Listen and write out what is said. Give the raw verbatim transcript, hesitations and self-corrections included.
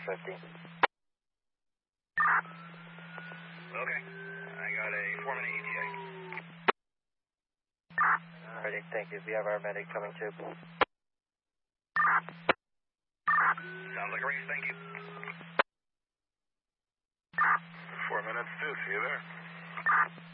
fifty. Okay. I got a four minute E T A. Alrighty, thank you. We have our medic coming too. Sounds like a race, thank you. Four minutes too, see you there.